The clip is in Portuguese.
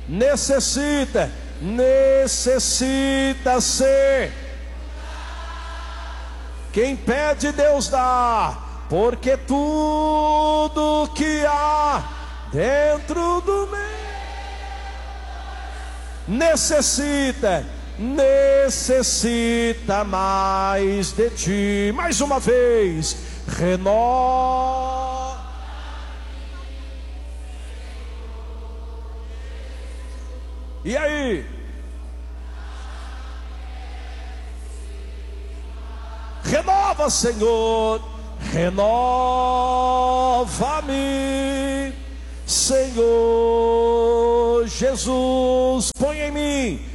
necessita ser. Quem pede, Deus dá, porque tudo que há dentro do meu necessita mais de ti. Mais uma vez, renova. E aí? Renova, Senhor, renova-me, Senhor Jesus, põe em mim